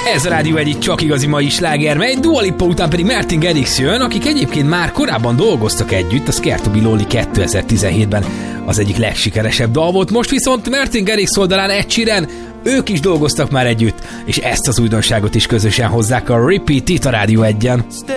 Ez a Rádió egyik csak igazi mai sláger, mely Dua Lipa után pedig Martin Garrix jön, akik egyébként már korábban dolgoztak együtt, a Scared to be Lonely 2017-ben az egyik legsikeresebb dal volt, most viszont Martin Garrix oldalán Ed Sheeran, ők is dolgoztak már együtt, és ezt az újdonságot is közösen hozzák a Repeat itt a Rádió 1-en.